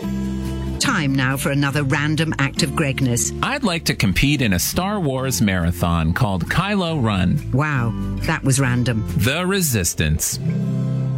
Time now for another random act of Gregness. I'd like to compete in a Star Wars marathon called Kylo Run. Wow, that was random. The Resistance.